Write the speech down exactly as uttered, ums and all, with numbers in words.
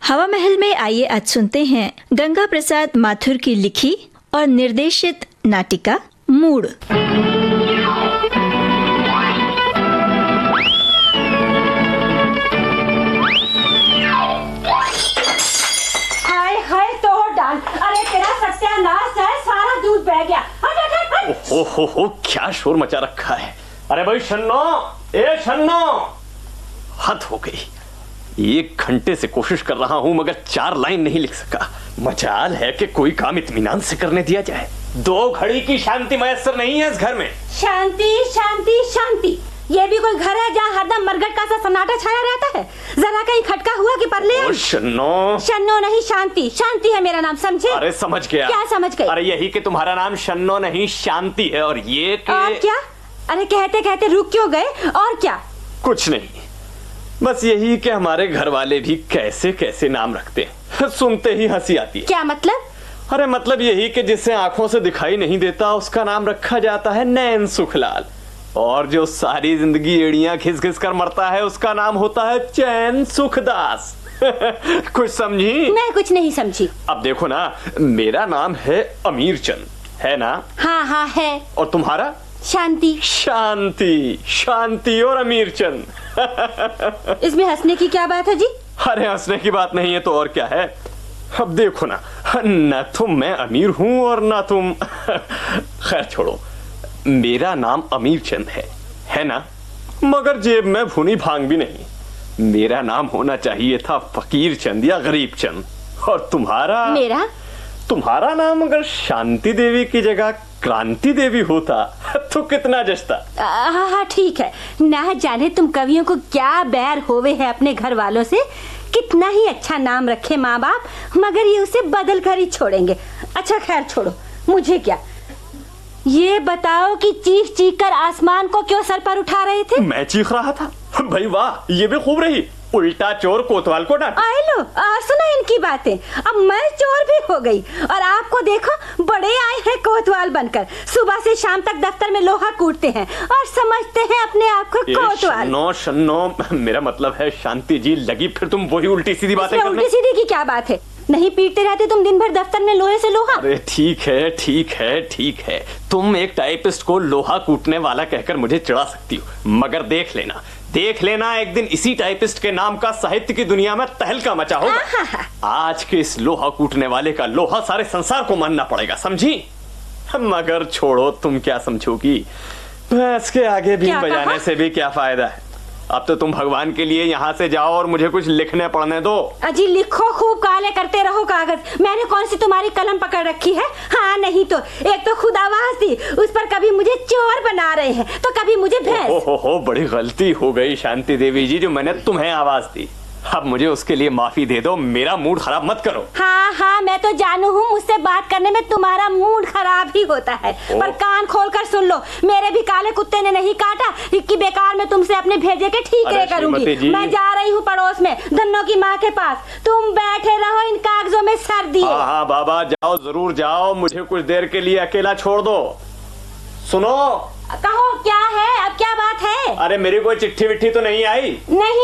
हवा महल में आइए आज सुनते हैं गंगा प्रसाद माथुर की लिखी और निर्देशित नाटिका मूड। हाय हाय तोड़ डाल। अरे तेरा सत्यानाश है, सारा दूध बह गया। हट हट हट। हो हो हो क्या शोर मचा रखा है। अरे भाई शन्नो, ए शन्नो, हद हो गई। एक घंटे से कोशिश कर रहा हूं मगर चार लाइन नहीं लिख सका। मजाल है कि कोई काम इत्मीनान से करने दिया जाए। दो घड़ी की शांति मयस्सर नहीं है इस घर में। शांति शांति शांति, ये भी कोई घर है जहाँ हरदम मरघट का सा सन्नाटा छाया रहता है? जरा कहीं खटका हुआ कि परले आई? शन्नो, शन्नो नहीं, शांति। शांति है मेरा नाम, समझे? अरे समझ गया। क्या समझ गए? अरे यही कि तुम्हारा नाम शन्नो नहीं शांति है। और ये कि... और क्या? अरे कहते कहते रुक क्यों गए? और क्या? कुछ नहीं, बस यही कि हमारे घर वाले भी कैसे कैसे नाम रखते हैं, सुनते ही हंसी आती है। क्या मतलब? अरे मतलब यही कि जिसे आंखों से दिखाई नहीं देता उसका नाम रखा जाता है नैन सुखलाल, और जो सारी जिंदगी एड़ियां घिस घिस कर मरता है उसका नाम होता है चैन सुखदास। कुछ समझी? मैं कुछ नहीं समझी। अब देखो ना, मेरा नाम है अमीर चंद, है ना? हाँ हाँ है। और तुम्हारा? शांति। शांति, शांति और अमीर चंद। इसमें हंसने की क्या बात है जी? अरे हंसने की बात नहीं है तो और क्या है। अब देखो ना, न तुम मैं अमीर हूं और ना तुम। खैर छोड़ो, मेरा नाम अमीर चंद है, है ना? मगर जेब में भुनी भांग भी नहीं। मेरा नाम होना चाहिए था फकीर चंद या गरीब चंद। और तुम्हारा? मेरा? तुम्हारा नाम अगर शांति देवी की जगह क्रांति देवी होता तो कितना जचता। हाँ हाँ ठीक है। ना जाने तुम कवियों को क्या बैर होवे है अपने घर वालों से। कितना ही अच्छा नाम रखे माँ बाप, मगर ये उसे बदल कर ही छोड़ेंगे। अच्छा खैर छोड़ो, मुझे क्या। ये बताओ कि चीख चीख कर आसमान को क्यों सर पर उठा रहे थे? मैं चीख रहा था? भाई वाह, ये भी खूब रही। उल्टा चोर कोतवाल को डांट। आए लो, आ, सुना इनकी बातें। अब मैं चोर भी हो गई और आपको देखो बड़े आए हैं कोतवाल बनकर। सुबह से शाम तक दफ्तर में लोहा कूटते हैं और समझते हैं अपने आप को कोतवाल। शन्नो शन्नो, मेरा मतलब है शांति जी, लगी फिर तुम वही उल्टी सीधी बातें करने। उल्टी सीधी की क्या बात है? नहीं पीटते रहते तुम दिन भर दफ्तर में लोहे से लोहा? अरे ठीक है ठीक है ठीक है, तुम एक टाइपिस्ट को लोहा कूटने वाला कहकर मुझे चिढ़ा सकती हो, मगर देख लेना देख लेना एक दिन इसी टाइपिस्ट के नाम का साहित्य की दुनिया में तहलका मचा होगा। आज के इस लोहा कूटने वाले का लोहा सारे संसार को मानना पड़ेगा, समझी? मगर छोड़ो, तुम क्या समझोगी, भैंस के आगे भी बजाने से भी क्या फायदा है। अब तो तुम भगवान के लिए यहाँ से जाओ और मुझे कुछ लिखने पढ़ने दो। अजी लिखो, खूब काले करते रहो कागज। मैंने कौन सी तुम्हारी कलम पकड़ रखी है? हाँ नहीं तो एक तो खुद आवाज दी, उस पर कभी मुझे चोर बना रहे हैं तो कभी मुझे भैंस। हो हो हो, बड़ी गलती हो गई शांति देवी जी, जो मैंने तुम्हें आवाज दी। अब मुझे उसके लिए माफी दे दो, मेरा मूड खराब मत करो। हाँ हाँ मैं तो जानू हूँ, मुझसे बात करने में तुम्हारा मूड खराब ही होता है। पर कान खोल कर सुन लो, मेरे भी काले कुत्ते ने नहीं काटा कि बेकार में तुमसे अपने भेजे के ठीकरे करूंगी। मैं जा रही हूँ पड़ोस में धन्नो की माँ के पास। तुम बैठे रहो इन कागजों में सर दिए। हाँ हाँ बाबा जाओ, जरूर जाओ, मुझे कुछ देर के लिए अकेला छोड़ दो। सुनो। कहो क्या है? अब क्या बात है? अरे मेरी कोई चिट्ठी विट्ठी तो नहीं आई? नहीं